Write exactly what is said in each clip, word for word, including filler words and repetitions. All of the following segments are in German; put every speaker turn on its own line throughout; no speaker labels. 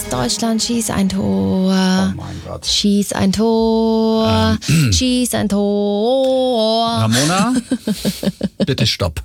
Deutschland, schieß ein Tor.
Oh mein Gott.
Schieß ein Tor.
Ähm.
Schieß ein Tor.
Ramona, bitte stopp.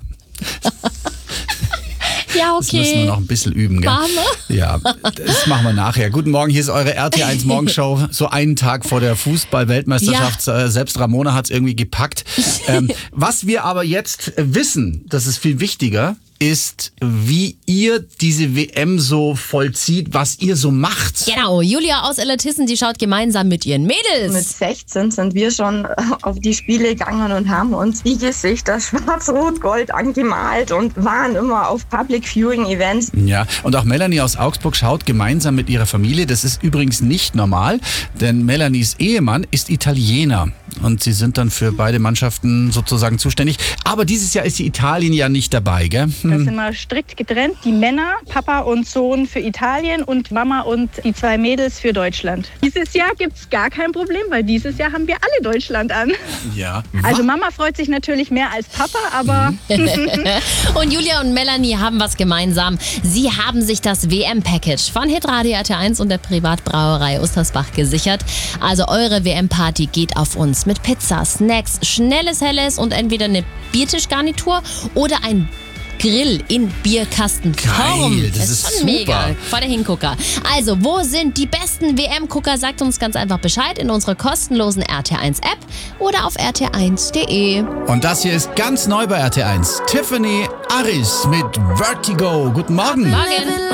Ja,
Das müssen wir
okay.
noch ein bisschen üben, gell?
Warme?
Ja, das machen wir nachher. Guten Morgen, hier ist eure R T eins Morgenshow. So einen Tag vor der Fußball-Weltmeisterschaft. Äh, Selbst Ramona hat es irgendwie gepackt. Ähm, was wir aber jetzt wissen, das ist viel wichtiger, ist, wie ihr diese W M so vollzieht, was ihr so macht.
Genau, Julia aus Illertissen, die schaut gemeinsam mit ihren Mädels.
Mit sechzehn sind wir schon auf die Spiele gegangen und haben uns die Gesichter schwarz-rot-gold angemalt und waren immer auf Public Viewing Events.
Ja, und auch Melanie aus Augsburg schaut gemeinsam mit ihrer Familie. Das ist übrigens nicht normal, denn Melanies Ehemann ist Italiener und sie sind dann für beide Mannschaften sozusagen zuständig. Aber dieses Jahr ist die Italien ja nicht dabei, gell?
Das sind wir strikt getrennt. Die Männer, Papa und Sohn für Italien und Mama und die zwei Mädels für Deutschland. Dieses Jahr gibt es gar kein Problem, weil dieses Jahr haben wir alle Deutschland an.
Ja.
Also Mama freut sich natürlich mehr als Papa, aber...
Und Julia und Melanie haben was gemeinsam. Sie haben sich das W M-Package von Hitradio R T eins und der Privatbrauerei Ostersbach gesichert. Also eure W M-Party geht auf uns mit Pizza, Snacks, schnelles Helles und entweder eine Biertischgarnitur oder ein Grill in Bierkastenform.
Geil, das ist
schon
super.
mega. Voll der Hingucker. Also, wo sind die besten W M-Gucker? Sagt uns ganz einfach Bescheid in unserer kostenlosen R T eins App oder auf r t eins punkt d e.
Und das hier ist ganz neu bei R T eins. Tiffany Aris mit Vertigo. Guten Morgen.
Morgen.